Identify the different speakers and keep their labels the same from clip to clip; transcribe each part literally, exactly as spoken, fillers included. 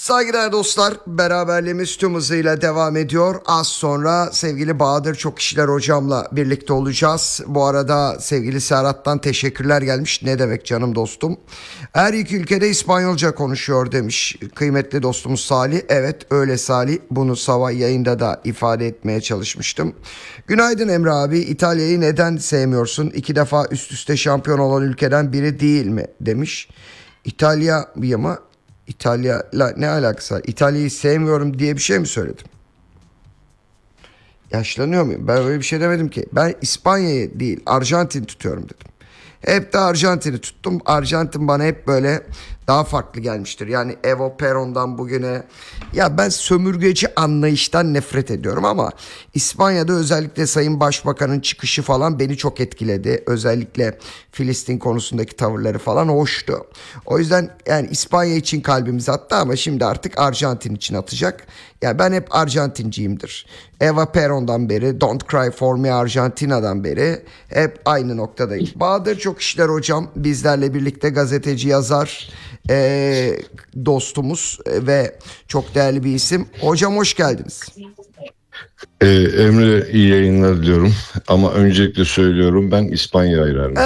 Speaker 1: Saygıdeğer dostlar, beraberliğimiz tüm hızıyla devam ediyor. Az sonra sevgili Bahadır Çok İşler hocamla birlikte olacağız. Bu arada sevgili Serhat'tan teşekkürler gelmiş. Ne demek canım dostum. Her iki ülkede İspanyolca konuşuyor demiş kıymetli dostumuz Salih. Evet öyle Salih, bunu sabah yayında da ifade etmeye çalışmıştım. Günaydın Emre abi, İtalya'yı neden sevmiyorsun? İki defa üst üste şampiyon olan ülkeden biri değil mi demiş. İtalya bir ama İtalya'la ne alakası var? İtalya'yı sevmiyorum diye bir şey mi söyledim? Yaşlanıyor muyum? Ben öyle bir şey demedim ki. Ben İspanya'yı değil Arjantin tutuyorum dedim. Hep de Arjantin'i tuttum. Arjantin bana hep böyle daha farklı gelmiştir. Yani Evo Perón'dan bugüne. Ya ben sömürgeci anlayıştan nefret ediyorum ama İspanya'da özellikle Sayın Başbakan'ın çıkışı falan beni çok etkiledi. Özellikle Filistin konusundaki tavırları falan hoştu. O yüzden yani İspanya için kalbimiz attı ama şimdi artık Arjantin için atacak. Ya yani ben hep Arjantinciyimdir. Eva Perón'dan beri, Don't Cry For Me Argentina'dan beri hep aynı noktadayım. Bahadır Çok İşler hocam bizlerle birlikte, gazeteci, yazar, e, dostumuz ve çok değerli bir isim. Hocam hoş geldiniz.
Speaker 2: Ee, Emre iyi yayınlar diliyorum ama öncelikle söylüyorum, ben İspanya hayranıyım.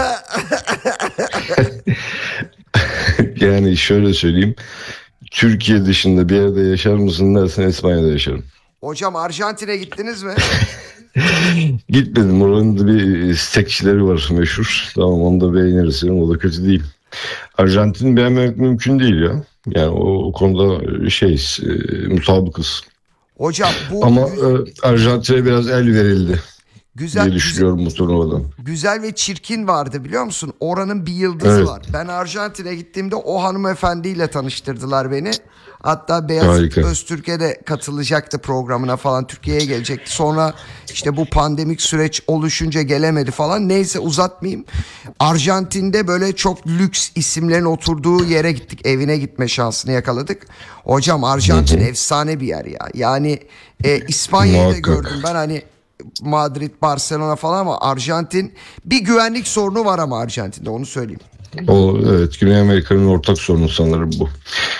Speaker 2: Yani şöyle söyleyeyim, Türkiye dışında bir yerde yaşar mısın dersen İspanya'da yaşarım.
Speaker 1: Hocam Arjantin'e gittiniz mi?
Speaker 2: Gitmedim, oranın da bir stekçileri var meşhur. Tamam, onu da beğeniriz, o da kötü değil. Arjantin'i beğenmemek mümkün değil ya. Yani o, o konuda şey e, mutabıkız.
Speaker 1: Hocam bu
Speaker 2: ama e, Arjantin'e biraz el verildi.
Speaker 1: Güzel,
Speaker 2: diye düşünüyorum bu turnuvadan.
Speaker 1: Güzel ve çirkin vardı biliyor musun? Oranın bir yıldızı evet. var. Ben Arjantin'e gittiğimde o hanımefendiyle tanıştırdılar beni. Hatta Beyazıt Öztürk'e de katılacaktı programına falan. Türkiye'ye gelecekti. Sonra işte bu pandemik süreç oluşunca gelemedi falan. Neyse uzatmayayım. Arjantin'de böyle çok lüks isimlerin oturduğu yere gittik. Evine gitme şansını yakaladık. Hocam Arjantin efsane bir yer ya. Yani e, İspanya'yı da gördüm ben, hani Madrid, Barcelona falan, ama Arjantin bir güvenlik sorunu var ama Arjantin'de, onu söyleyeyim.
Speaker 2: O evet, Güney Amerika'nın ortak sorunu sanırım bu.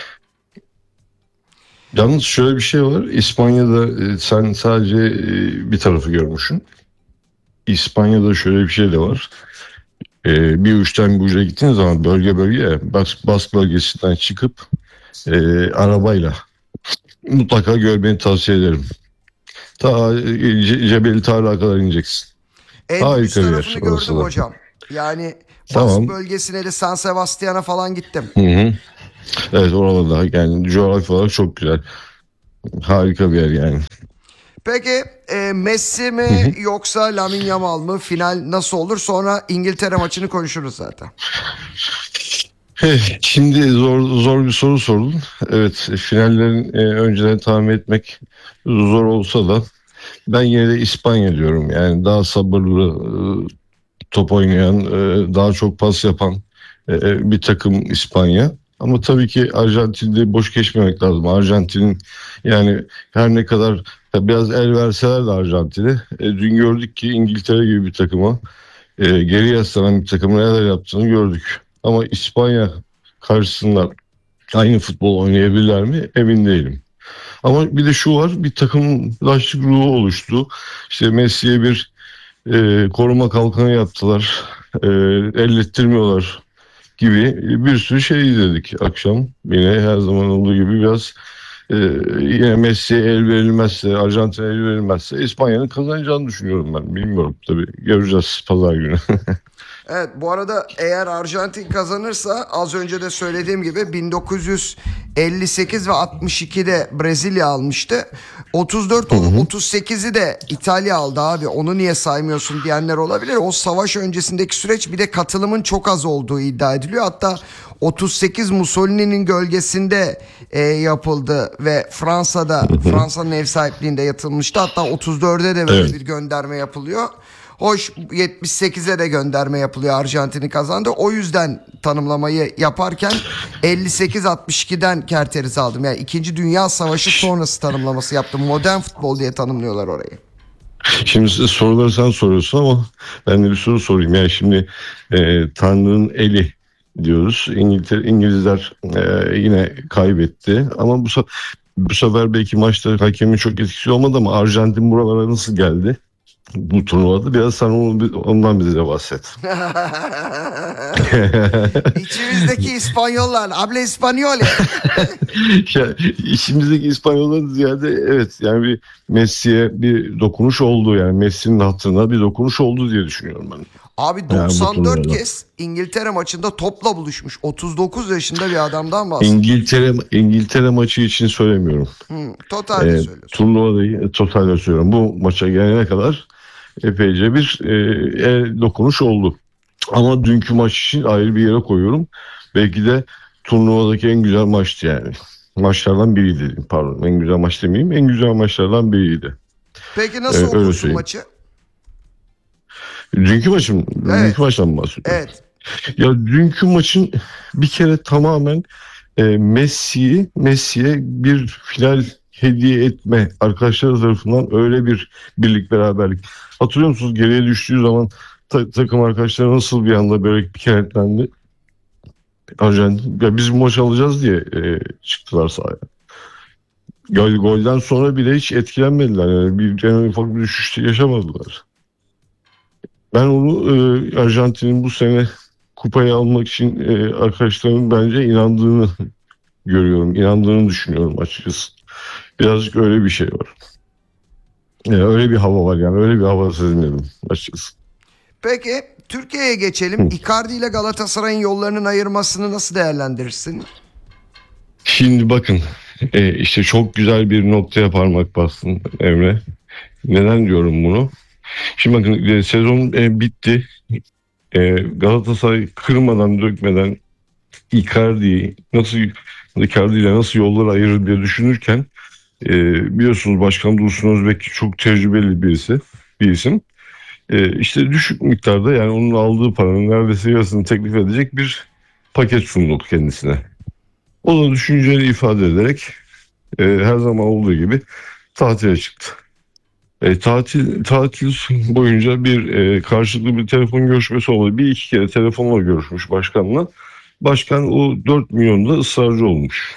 Speaker 2: Yalnız şöyle bir şey var. İspanya'da e, sen sadece e, bir tarafı görmüşsün. İspanya'da şöyle bir şey de var. E, bir uçtan bir uca gittiğin zaman bölge bölge Bas, Bask bölgesinden çıkıp e, arabayla mutlaka görmeni tavsiye ederim. Ta Ce- Cebeli Tarık'a kadar ineceksin.
Speaker 1: En
Speaker 2: Harika
Speaker 1: üst
Speaker 2: bir
Speaker 1: tarafını
Speaker 2: yer
Speaker 1: gördüm
Speaker 2: orası da.
Speaker 1: hocam. Yani
Speaker 2: Tamam.
Speaker 1: Bask bölgesine de San Sebastian'a falan gittim.
Speaker 2: Hı hı. Evet, oralarda yani coğrafi olarak çok güzel. Harika bir yer yani.
Speaker 1: Peki e, Messi mi hı hı. yoksa Lamine Yamal mı? Final nasıl olur? Sonra İngiltere maçını konuşuruz zaten.
Speaker 2: Şimdi zor zor bir soru sordun. Evet, finallerin e, önceden tahmin etmek zor olsa da ben yine de İspanya diyorum. Yani daha sabırlı, e, top oynayan, e, daha çok pas yapan e, bir takım İspanya. Ama tabii ki Arjantin'de boş geçmemek lazım. Arjantin'in yani her ne kadar biraz el verseler de Arjantin'e, e, dün gördük ki İngiltere gibi bir takıma, e, geri yaslanan bir takımın neler yaptığını gördük. Ama İspanya karşısında aynı futbol oynayabilirler mi emin değilim. Ama bir de şu var, bir takımlaştık ruhu oluştu. İşte Messi'ye bir e, koruma kalkanı yaptılar, e, ellettirmiyorlar gibi bir sürü şey izledik akşam. Yine her zaman olduğu gibi biraz e, yine Messi'ye el verilmezse, Arjantin'e el verilmezse İspanya'nın kazanacağını düşünüyorum ben. Bilmiyorum tabii, göreceğiz pazar günü.
Speaker 1: Evet, bu arada eğer Arjantin kazanırsa az önce de söylediğim gibi bin dokuz yüz elli sekiz ve altmış ikide Brezilya almıştı. otuz dört otuz sekizi de İtalya aldı abi. Onu niye saymıyorsun diyenler olabilir. O savaş öncesindeki süreç, bir de katılımın çok az olduğu iddia ediliyor. Hatta otuz sekiz Mussolini'nin gölgesinde e, yapıldı ve Fransa'da Fransa'nın ev sahipliğinde yapılmıştı. Hatta otuz dörde de böyle evet. bir gönderme yapılıyor. Hoş, yetmiş sekize de gönderme yapılıyor, Arjantin'i kazandı. O yüzden tanımlamayı yaparken elli sekiz altmış ikiden kerteriz aldım. Yani İkinci Dünya Savaşı sonrası tanımlaması yaptım. Modern futbol diye tanımlıyorlar orayı.
Speaker 2: Şimdi size soruları sen soruyorsun ama ben de bir soru sorayım. Yani şimdi e, Tanrı'nın eli diyoruz. İngiltere, İngilizler e, yine kaybetti. Ama bu, se- bu sefer belki maçta hakemin çok etkisi olmadı ama Arjantin buralara nasıl geldi bu turnuvada? Biraz sen onu, ondan bize bahset.
Speaker 1: İçimizdeki İspanyollar, habla İspanyole.
Speaker 2: Ya, işimizdeki İspanyolların ziyade evet yani bir Messi'ye bir dokunuş oldu, yani Messi'nin hatırına bir dokunuş oldu diye düşünüyorum ben.
Speaker 1: Abi
Speaker 2: Yani bu
Speaker 1: doksan dört
Speaker 2: turnuvada.
Speaker 1: kez İngiltere maçında topla buluşmuş. otuz dokuz yaşında bir adamdan bahsediyor.
Speaker 2: İngiltere İngiltere maçı için söylemiyorum.
Speaker 1: Hı, totalde
Speaker 2: E,
Speaker 1: söylüyorsun.
Speaker 2: turnuvada totalde söylüyorum. Bu maça gelene kadar epeyce bir e, e, dokunuş oldu. Ama dünkü maç için ayrı bir yere koyuyorum. Belki de turnuvadaki en güzel maçtı yani. Maçlardan biriydi diyeyim, pardon. En güzel maç demeyeyim. En güzel maçlardan biriydi.
Speaker 1: Peki
Speaker 2: Ee,
Speaker 1: nasıl
Speaker 2: öyle
Speaker 1: okursun
Speaker 2: söyleyeyim.
Speaker 1: maçı?
Speaker 2: Dünkü maçım, dünkü
Speaker 1: Evet.
Speaker 2: maçtan mı bahsediyorum?
Speaker 1: Evet.
Speaker 2: Ya dünkü maçın bir kere tamamen e, Messi'yi Messi'ye bir final hediye etme arkadaşlar tarafından öyle bir birlik beraberlik. Hatırlıyor musunuz, geriye düştüğü zaman ta- takım arkadaşları nasıl bir anda böyle bir kenetlendi? Arjantin ya biz bu maçı alacağız diye e, çıktılar sahaya. Gol, golden sonra bile hiç etkilenmediler. Yani bir en ufak bir düşüş yaşamadılar. Ben onu e, Arjantin'in bu sene kupayı almak için e, arkadaşlarımın bence inandığını görüyorum. İnandığını düşünüyorum açıkçası. Birazcık öyle bir şey var. Yani öyle bir hava var, yani öyle bir hava sezmedim açıkçası.
Speaker 1: Peki Türkiye'ye geçelim.
Speaker 2: Hı.
Speaker 1: Icardi ile Galatasaray'ın yollarının ayırmasını nasıl değerlendirirsin?
Speaker 2: Şimdi bakın, e, işte çok güzel bir noktaya parmak bastın Emre. Neden diyorum bunu? Şimdi bakın, e, sezon e, bitti. E, Galatasaray kırmadan dökmeden Icardi'yi nasıl Icardi ile nasıl yollar ayırır diye düşünürken e, biliyorsunuz Başkan Dursun Özbek çok tecrübeli birisi, bir isim. E, işte düşük miktarda, yani onun aldığı paranın neredeyse yarısını teklif edecek bir paket sunduk kendisine. O da düşünceli ifade ederek e, her zaman olduğu gibi tatile çıktı. E, tatil tatil boyunca bir e, karşılıklı bir telefon görüşmesi oldu. Bir iki kere telefonla görüşmüş başkanla. Başkan o dört milyonda ısrarcı olmuş.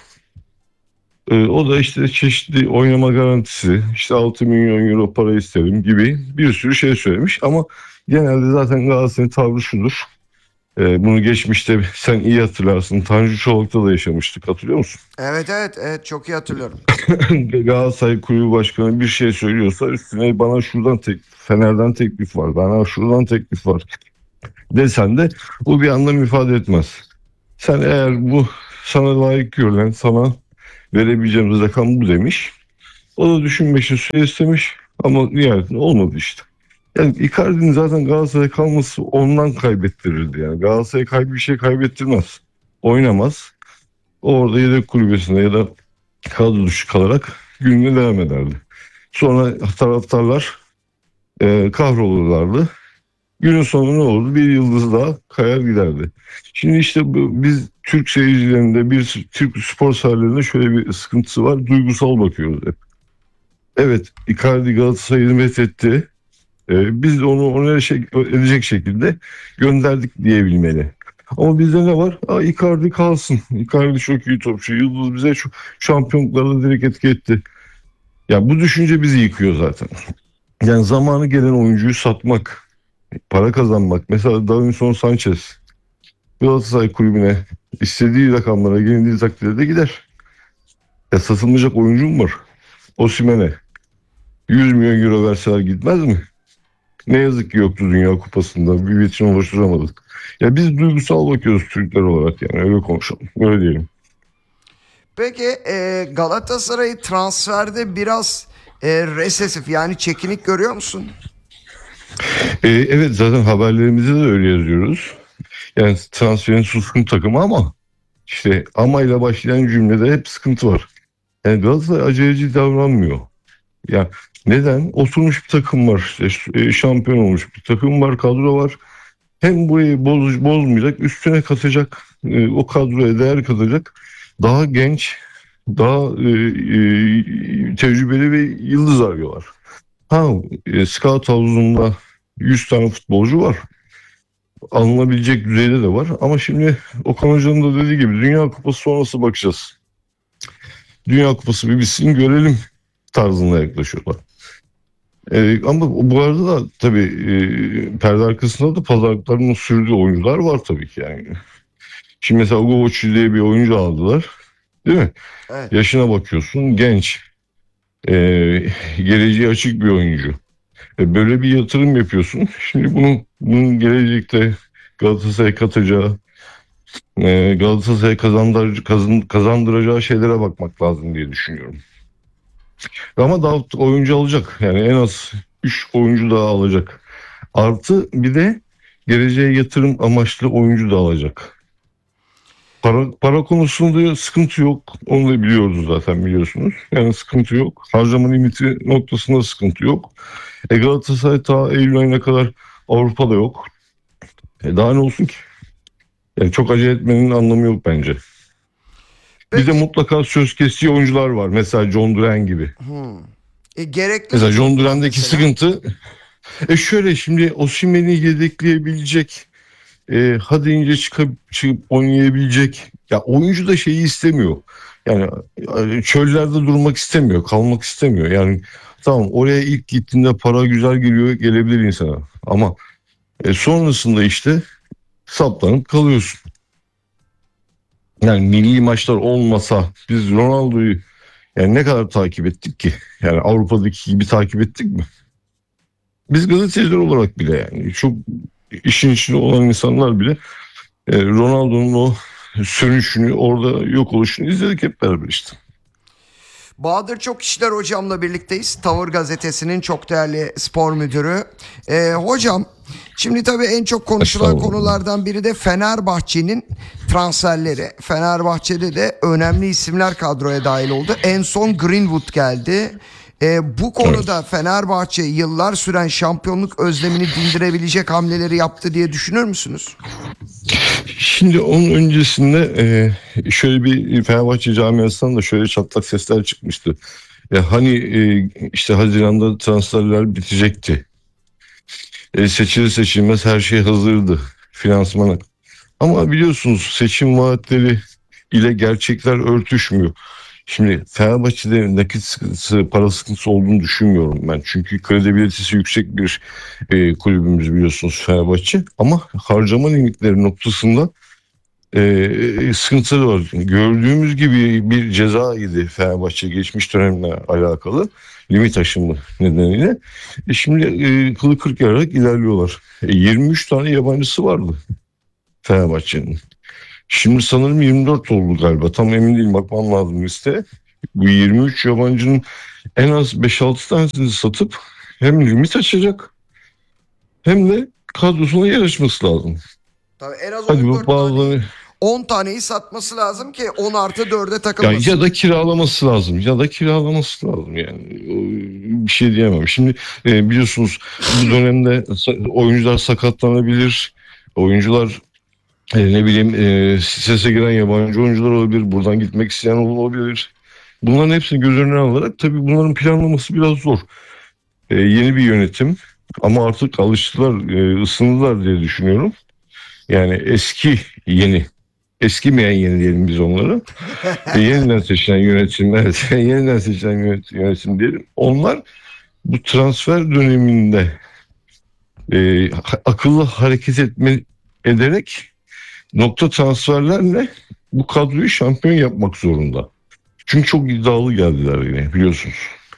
Speaker 2: E, o da işte çeşitli oynama garantisi, işte altı milyon euro para isterim gibi bir sürü şey söylemiş. Ama genelde zaten Galatasaray'ın tavrı şudur. E, bunu geçmişte sen iyi hatırlarsın. Tanju Çolak'ta da yaşamıştık, hatırlıyor musun?
Speaker 1: Evet evet evet çok iyi hatırlıyorum.
Speaker 2: Galatasaray Kulübü Başkanı bir şey söylüyorsa üstüne bana şuradan tek, Fener'den teklif var, bana şuradan teklif var desen de bu bir anlam ifade etmez. Sen eğer bu sana layık görülen, sana verebileceğimiz rakam bu demiş. O da düşünmek için süre istemiş ama nihayetinde olmadı işte. Yani Icardi'nin zaten Galatasaray'a kalması ondan kaybettirirdi yani. Galatasaray kay bir şey kaybettirmez. Oynamaz. Orada yedek kulübesinde ya da kadro dışı kalarak gününe devam ederdi. Sonra taraftarlar e, kahrolurlardı. Günün sonu ne olurdu? Bir yıldız daha kayar giderdi. Şimdi işte bu, biz Türk seyircilerinde, bir Türk spor severlerinde şöyle bir sıkıntısı var. Duygusal bakıyoruz hep. Evet, Icardi Galatasaray'ı methetti. E, biz de onu ona şey, edecek şekilde gönderdik diyebilmeli. Ama bizde ne var? Aa, Icardi kalsın. Icardi çok iyi topçu. Yıldız bize şu şampiyonluklarla direkt etki etti. Ya bu düşünce bizi yıkıyor zaten. Yani zamanı gelen oyuncuyu satmak, para kazanmak. Mesela Davinson Sanchez Galatasaray kulübüne istediği rakamlara gelindiği takdirde gider. Ya satılmayacak oyuncu mu var? Osimhen'e yüz milyon euro verseler gitmez mi? Ne yazık ki yoktu Dünya Kupası'nda. Bir vitrin oluşturamadık. Ya biz duygusal bakıyoruz Türkler olarak, yani öyle konuşalım. Öyle diyelim.
Speaker 1: Peki e, Galatasaray'ı transferde biraz e, resesif yani çekinik görüyor musun?
Speaker 2: Ee, evet, zaten haberlerimizde de öyle yazıyoruz. Yani transferin suskun takımı ama işte ama ile başlayan cümlede hep sıkıntı var. Yani Galatasaray aceleci davranmıyor. Ya neden? Oturmuş bir takım var. İşte e, şampiyon olmuş bir takım var, kadro var. Hem burayı boz, bozmayacak, üstüne katacak, e, o kadroya değer katacak daha genç, daha e, e, tecrübeli bir yıldız arıyorlar. Ha, e, scout havuzunda yüz tane futbolcu var. alınabilecek düzeyde de var. Ama şimdi Okan Hoca'nın da dediği gibi Dünya Kupası sonrası bakacağız. Dünya Kupası bir bitsin görelim tarzında yaklaşıyorlar. Ee, ama bu arada da tabii e, perde arkasında da pazarlıkların sürdüğü oyuncular var tabii ki yani. Şimdi mesela Ugovoç diye bir oyuncu aldılar. Değil mi?
Speaker 1: Evet.
Speaker 2: Yaşına bakıyorsun genç. E, geleceği açık bir oyuncu. E, böyle bir yatırım yapıyorsun. Şimdi bunun, bunun gelecekte Galatasaray'a katacağı, e, Galatasaray'a kazandır, kazan, kazandıracağı şeylere bakmak lazım diye düşünüyorum. Ama daha oyuncu alacak. Yani en az üç oyuncu daha alacak. Artı bir de geleceğe yatırım amaçlı oyuncu da alacak. Para, para konusunda sıkıntı yok. Onu da biliyoruz zaten biliyorsunuz. Yani sıkıntı yok. Harcama limiti noktasında sıkıntı yok. E Galatasaray ta Eylül ayına kadar Avrupa'da yok. E daha ne olsun ki? Yani çok acele etmenin anlamı yok bence. Bir de
Speaker 1: Peki.
Speaker 2: mutlaka söz kestiği oyuncular var. Mesela John Duran gibi.
Speaker 1: Hmm. E, gerekli mi
Speaker 2: Mesela
Speaker 1: John
Speaker 2: John
Speaker 1: Duran
Speaker 2: Duran'daki
Speaker 1: mesela?
Speaker 2: sıkıntı e şöyle şimdi Osimhen'i yedekleyebilecek, e, hadi ince çıkıp, çıkıp oynayabilecek. Ya oyuncu da şeyi istemiyor. Yani e, çöllerde durmak istemiyor, kalmak istemiyor. Yani tamam oraya ilk gittiğinde para güzel geliyor, gelebilir insana. Ama e, sonrasında işte saplanıp kalıyorsun. Yani milli maçlar olmasa biz Ronaldo'yu yani ne kadar takip ettik ki? Yani Avrupa'daki gibi takip ettik mi? Biz gazeteciler olarak bile yani çok işin içinde olan insanlar bile e, Ronaldo'nun o sönüşünü orada yok oluşunu izledik hep beraber işte.
Speaker 1: Bahadır Çok İşler hocamla birlikteyiz. Tavır Gazetesi'nin çok değerli spor müdürü. Ee, hocam şimdi tabii en çok konuşulan
Speaker 2: Estağfurullah.
Speaker 1: konulardan biri de Fenerbahçe'nin transferleri. Fenerbahçe'de de önemli isimler kadroya dahil oldu. En son Greenwood geldi. Ee, bu konuda
Speaker 2: Evet.
Speaker 1: Fenerbahçe yıllar süren şampiyonluk özlemini dindirebilecek hamleleri yaptı diye düşünür müsünüz?
Speaker 2: Şimdi onun öncesinde e, şöyle bir Fenerbahçe camiasından da şöyle çatlak sesler çıkmıştı. Ya hani e, işte Haziran'da transferler bitecekti. E, seçilir seçilmez her şey hazırdı finansmana. Ama biliyorsunuz seçim vaatleri ile gerçekler örtüşmüyor. Şimdi Fenerbahçe'de nakit sıkıntısı, para sıkıntısı olduğunu düşünmüyorum ben. Çünkü kredibilitesi yüksek bir e, kulübümüz biliyorsunuz Fenerbahçe. Ama harcama limitleri noktasında e, sıkıntıları var. Gördüğümüz gibi bir ceza idi Fenerbahçe geçmiş dönemle alakalı. Limit aşımı nedeniyle. E şimdi e, kılı kırk yararak ilerliyorlar. E, yirmi üç tane yabancısı vardı Fenerbahçe'nin. Şimdi sanırım yirmi dört oldu galiba. Tam emin değilim bakmam lazım liste. Bu yirmi üç yabancının en az beş altı tanesini satıp hem limit açacak hem de kadrosuna yer açması lazım.
Speaker 1: Tabii en az
Speaker 2: Hadi bu
Speaker 1: on dört taneyi
Speaker 2: bazıları
Speaker 1: on taneyi satması lazım ki on artı dörde
Speaker 2: ya,
Speaker 1: takılmasın.
Speaker 2: ya da kiralaması lazım ya da kiralaması lazım yani. O- Bir şey diyemem. Şimdi e, biliyorsunuz bu dönemde sa- oyuncular sakatlanabilir. Oyuncular e, ne bileyim e, sese giren yabancı oyuncular olabilir. Buradan gitmek isteyen olabilir. Bunların hepsini göz önüne alarak tabii bunların planlaması biraz zor. E, yeni bir yönetim ama artık alıştılar, e, ısındılar diye düşünüyorum. Yani eski yeni, eskimeyen yeni diyelim biz onlara. E, yeniden seçilen yönetim, evet, yeniden seçilen yönetim, yönetim diyelim. Onlar bu transfer döneminde e, ha- akıllı hareket etme ederek nokta transferlerle bu kadroyu şampiyon yapmak zorunda. Çünkü çok iddialı geldiler yine biliyorsunuz.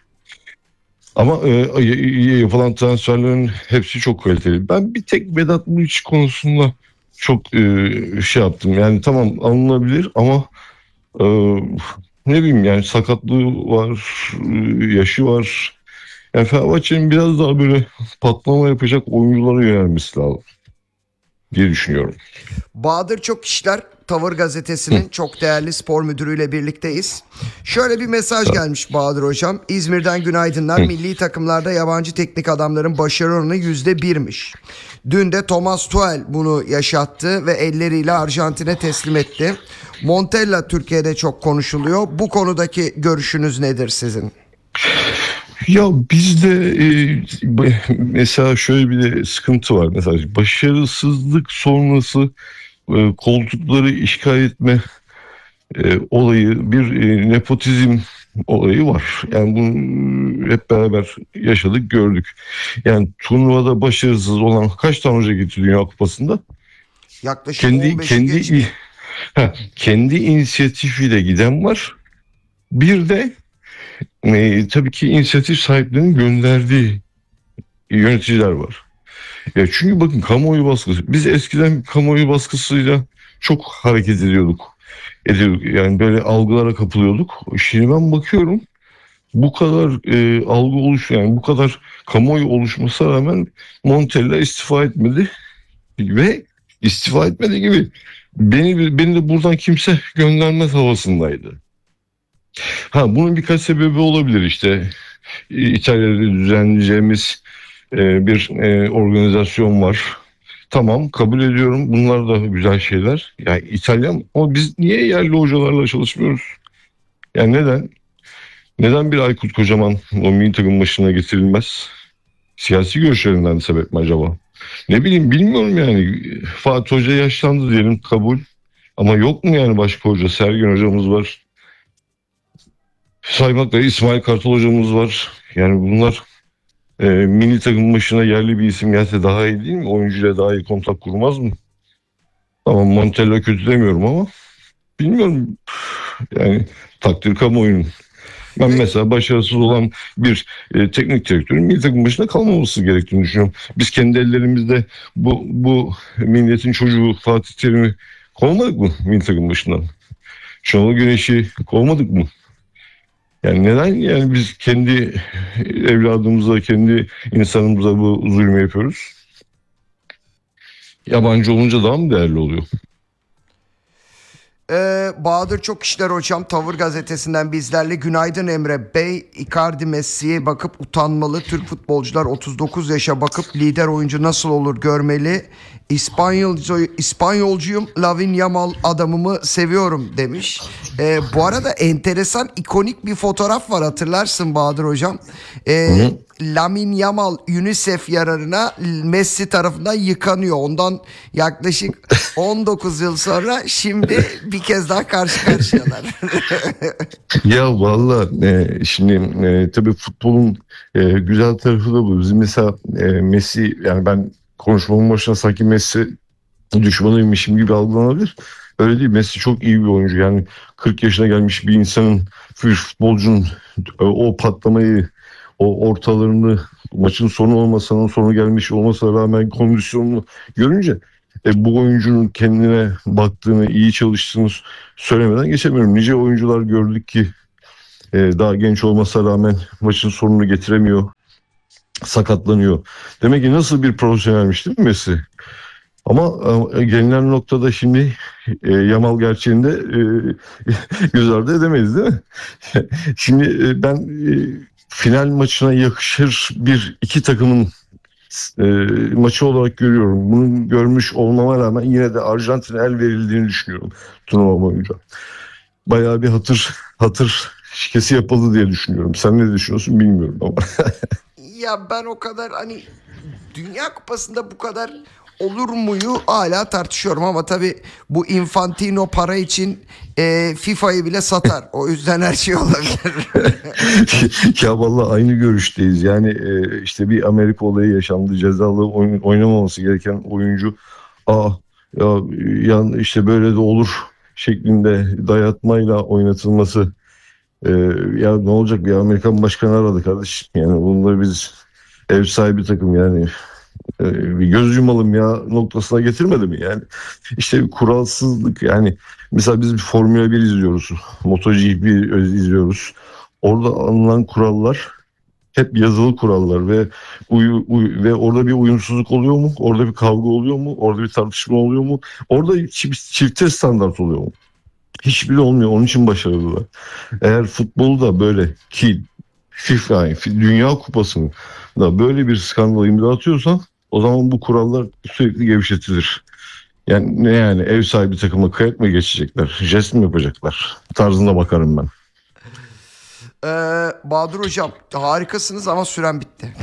Speaker 2: Ama e, y- yapılan transferlerin hepsi çok kaliteli. Ben bir tek Vedat Muriç konusunda çok e, şey yaptım. Yani tamam alınabilir ama e, ne bileyim yani sakatlığı var, e, yaşı var. Yani Fenerbahçe'nin biraz daha böyle patlama yapacak oyunculara yönelmesi lazım diye düşünüyorum.
Speaker 1: Bahadır Çok İşler Tavır
Speaker 2: Hı,
Speaker 1: Gazetesi'nin çok değerli spor müdürüyle birlikteyiz. Şöyle bir mesaj gelmiş Bahadır Hocam. İzmir'den günaydınlar.
Speaker 2: hı.
Speaker 1: Milli takımlarda yabancı teknik adamların başarı oranı yüzde birmiş. Dün de Thomas Tuchel bunu yaşattı ve elleriyle Arjantin'e teslim etti. Montella Türkiye'de çok konuşuluyor. Bu konudaki görüşünüz nedir sizin?
Speaker 2: Ya bizde e, b- mesela şöyle bir de sıkıntı var. Mesela başarısızlık sonrası e, koltukları işgal etme e, olayı, bir e, nepotizm olayı var. Yani bunu hep beraber yaşadık, gördük. Yani turnuvada başarısız olan kaç tane hoca gitti Dünya Kupası'nda?
Speaker 1: Yaklaşık
Speaker 2: Kendi
Speaker 1: on beşi
Speaker 2: kendi
Speaker 1: geçti.
Speaker 2: ha, kendi inisiyatifiyle giden var. Bir de e, tabii ki inisiyatif sahiplerinin gönderdiği yöneticiler var. Ya çünkü bakın, kamuoyu baskısı. Biz eskiden kamuoyu baskısıyla çok hareket ediyorduk. Ediyorduk. Yani böyle algılara kapılıyorduk. Şimdi ben bakıyorum, bu kadar e, algı oluş, yani bu kadar kamuoyu oluşmasına rağmen Montella istifa etmedi ve istifa etmedi gibi beni beni de buradan kimse göndermez havasındaydı. Ha, bunun birkaç sebebi olabilir işte. İtalya'da düzenleyeceğimiz e, bir e, organizasyon var. Tamam, kabul ediyorum. Bunlar da güzel şeyler. Yani İtalyan, ama biz niye yerli hocalarla çalışmıyoruz? Yani neden? Neden bir Aykut Kocaman o milli takım başına getirilmez? Siyasi görüşlerinden sebep mi acaba? Ne bileyim, bilmiyorum yani. Fatih Hoca yaşlandı diyelim, kabul. Ama yok mu yani başka hoca? Sergen hocamız var. Saymakla İsmail Kartal hocamız var. Yani bunlar e, milli takım başına yerli bir isim gelse daha iyi değil mi? Oyuncuyla daha iyi kontak kurmaz mı? Tamam, Montella kötü demiyorum ama bilmiyorum yani, takdir kamuoyunun. Ben
Speaker 1: Ve
Speaker 2: mesela başarısız olan bir e, teknik direktörün milli takım başında kalmaması gerektiğini düşünüyorum. Biz kendi ellerimizde bu bu milletin çocuğu Fatih Terim'i kovmadık mı milli takım başından? Şenol Güneş'i kovmadık mı? Yani neden yani biz kendi evladımıza, kendi insanımıza bu zulmü yapıyoruz? Yabancı olunca daha mı değerli oluyor?
Speaker 1: Ee, Bahadır Çok İşler Hocam Tavır Gazetesi'nden bizlerle. Günaydın Emre Bey. Icardi Messi'ye bakıp utanmalı. Türk futbolcular otuz dokuz yaşa bakıp lider oyuncu nasıl olur görmeli. İspanyolcu, İspanyolcuyum, Lavin Yamal adamımı seviyorum demiş. Ee, bu arada enteresan, ikonik bir fotoğraf var, hatırlarsın Bahadır Hocam.
Speaker 2: Hı
Speaker 1: Ee,
Speaker 2: hı.
Speaker 1: Lamine Yamal UNICEF yararına Messi tarafından yıkanıyor. Ondan yaklaşık on dokuz yıl sonra şimdi bir kez daha karşı karşıyalar.
Speaker 2: Ya valla e, şimdi e, tabii futbolun e, güzel tarafı da bu. Bizim mesela e, Messi, yani ben konuşmamın başına sanki Messi düşmanıymışım gibi algılanabilir. Öyle değil. Messi çok iyi bir oyuncu. Yani kırk yaşına gelmiş bir insanın, bir futbolcunun e, o patlamayı, o ortalarını, maçın sonu olmasının sonu gelmiş olmasına rağmen kondisyonunu görünce e, bu oyuncunun kendine baktığını, iyi çalıştığını söylemeden geçemiyorum. Nice oyuncular gördük ki e, daha genç olmasına rağmen maçın sonunu getiremiyor, sakatlanıyor. Demek ki nasıl bir profesyonelmiş değil mi Messi? Ama e, gelinen noktada şimdi e, Yamal gerçeğinde e, göz ardı edemeyiz değil mi? Şimdi e, ben e, final maçına yakışır bir iki takımın e, maçı olarak görüyorum. Bunu görmüş olmama rağmen yine de Arjantin'e el verildiğini düşünüyorum turnuva boyunca. Bayağı bir hatır hatır şikesi yapıldı diye düşünüyorum. Sen ne düşünüyorsun bilmiyorum ama.
Speaker 1: Ya ben o kadar hani Dünya Kupası'nda bu kadar olur muyu hala tartışıyorum, ama tabii bu Infantino para için e, FIFA'yı bile satar. O yüzden her şey olabilir.
Speaker 2: Ya vallahi aynı görüşteyiz. Yani e, işte bir Amerika olayı yaşandı. Cezalı oyun, oynamaması gereken oyuncu, aa ya, ya işte böyle de olur şeklinde dayatmayla oynatılması. E, Ya ne olacak, bir Amerikan başkanı aradı kardeşim. Yani bunları biz ev sahibi takım, yani e, bir göz yumalım ya noktasına getirmedi mi yani? İşte bir kuralsızlık yani. Mesela biz bir Formula bir izliyoruz. MotoGP izliyoruz. Orada alınan kurallar hep yazılı kurallar ve uyu, uy- ve orada bir uyumsuzluk oluyor mu? Orada bir kavga oluyor mu? Orada bir tartışma oluyor mu? Orada çift, çifte standart oluyor mu? Hiçbiri olmuyor. Onun için başarılılar. Eğer futbolda böyle ki FIFA, yani Dünya Kupası'nda böyle bir skandal imza atıyorsan, o zaman bu kurallar sürekli gevşetilir. Yani ne, yani ev sahibi takıma kıyak mı geçecekler? Jest mi yapacaklar? Tarzına bakarım ben.
Speaker 1: Ee, Bahadır Hocam harikasınız ama süren bitti.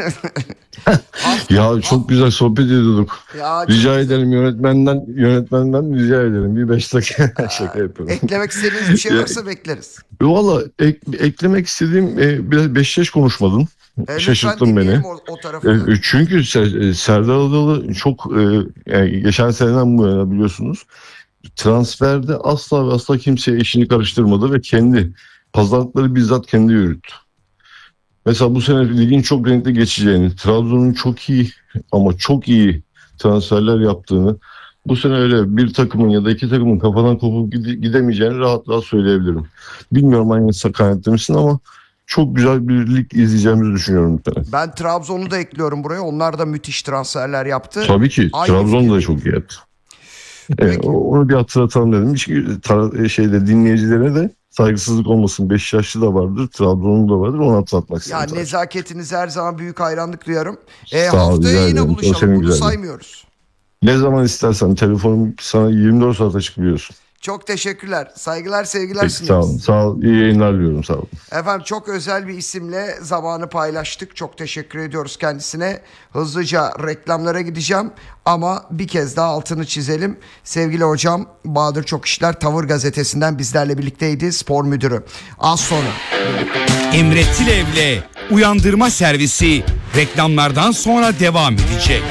Speaker 2: Ya çok güzel sohbet ediyorduk.
Speaker 1: Ya,
Speaker 2: Rica
Speaker 1: çok-
Speaker 2: ederim yönetmenden yönetmenden rica ederim bir beş dakika şaka yapıyorum.
Speaker 1: Eklemek istediğiniz bir şey
Speaker 2: Ya-
Speaker 1: varsa bekleriz.
Speaker 2: Valla ek- eklemek istediğim e, biraz Beşiktaş konuşmadın.
Speaker 1: Ee,
Speaker 2: Şaşırttın
Speaker 1: lütfen
Speaker 2: beni.
Speaker 1: dinleyelim O, o tarafı.
Speaker 2: E, Çünkü Ser- e, Serdar Adalı çok e, yani geçen seneden bu yana biliyorsunuz transferde asla ve asla kimseye işini karıştırmadı ve kendi pazarlıkları bizzat kendi yürüttü. Mesela bu sene ligin çok renkli geçeceğini, Trabzon'un çok iyi ama çok iyi transferler yaptığını, bu sene öyle bir takımın ya da iki takımın kafadan kopup gide- gidemeyeceğini rahat rahat söyleyebilirim. Bilmiyorum aynı kanaatli misin ama çok güzel bir lig izleyeceğimizi düşünüyorum bir tane.
Speaker 1: Ben Trabzon'u da ekliyorum buraya. Onlar da müthiş transferler yaptı.
Speaker 2: Tabii ki
Speaker 1: Aynı
Speaker 2: Trabzon da
Speaker 1: fikirdeyim.
Speaker 2: çok iyi yaptı. Evet,
Speaker 1: Peki.
Speaker 2: o- onu bir hatırlatalım dedim. Çünkü tar- şeyde dinleyicilere de saygısızlık olmasın. Beşiktaşlı da vardır, Trabzon'un da vardır. Onu hatırlatmak
Speaker 1: Ya
Speaker 2: istedim. sadece.
Speaker 1: nezaketinize her zaman büyük hayranlık duyarım. Ee,
Speaker 2: Sağ ol,
Speaker 1: haftaya
Speaker 2: rica
Speaker 1: yine
Speaker 2: ederim. O
Speaker 1: buluşalım.
Speaker 2: senin
Speaker 1: Bunu
Speaker 2: güzelliğin.
Speaker 1: saymıyoruz.
Speaker 2: Ne zaman istersen telefonum sana yirmi dört saat açık biliyorsun.
Speaker 1: Çok teşekkürler. Saygılar, sevgiler
Speaker 2: Peki, sağ
Speaker 1: sunuyoruz.
Speaker 2: olun. Sağ ol. İyi yayınlar diliyorum. Sağ olun.
Speaker 1: Efendim çok özel bir isimle zamanı paylaştık. Çok teşekkür ediyoruz kendisine. Hızlıca reklamlara gideceğim ama bir kez daha altını çizelim. Sevgili hocam Bahadır Çok İşler Tavır Gazetesi'nden bizlerle birlikteydi, spor müdürü. Az sonra.
Speaker 3: Emre Tilev'le Uyandırma Servisi reklamlardan sonra devam edecek.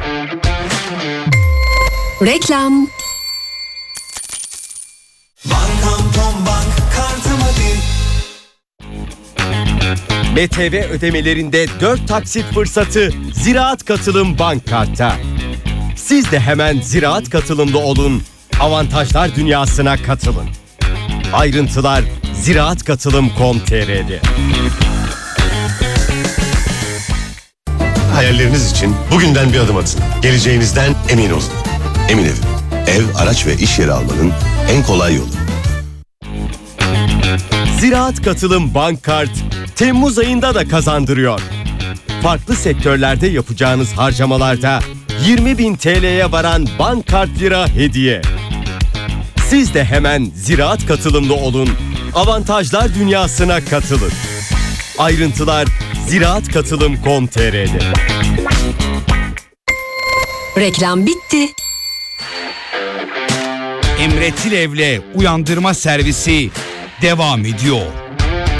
Speaker 4: Reklam.
Speaker 5: Bankam Tombank kartımı bil.
Speaker 6: B T V ödemelerinde dört taksit fırsatı Ziraat Katılım Bank Kart'ta. Siz de hemen Ziraat Katılım'da olun, avantajlar dünyasına katılın. Ayrıntılar ziraatkatılım nokta com nokta t r'de.
Speaker 7: Hayalleriniz için bugünden bir adım atın. Geleceğinizden emin olun. Emin Ev. Ev, araç ve iş yeri almanın en kolay yolu.
Speaker 6: Ziraat Katılım Bank Kart Temmuz ayında da kazandırıyor. Farklı sektörlerde yapacağınız harcamalarda yirmi bin T L'ye varan bank kart lira hediye. Siz de hemen Ziraat Katılım'da olun, avantajlar dünyasına katılın. Ayrıntılar ziraatkatılım nokta com nokta t r'de.
Speaker 4: Reklam bitti.
Speaker 3: Emre Tilev'le Uyandırma Servisi devam ediyor.